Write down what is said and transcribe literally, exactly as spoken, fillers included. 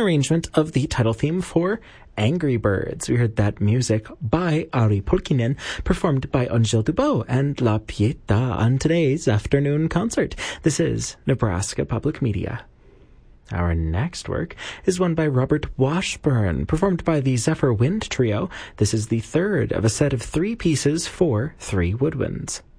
arrangement of the title theme for Angry Birds. We heard that music by Ari Pulkkinen, performed by Angèle Dubois and La Pieta on today's afternoon concert. This is Nebraska Public Media. Our next work is one by Robert Washburn, performed by the Zephyr Wind Trio. This is the third of a set of three pieces for three woodwinds.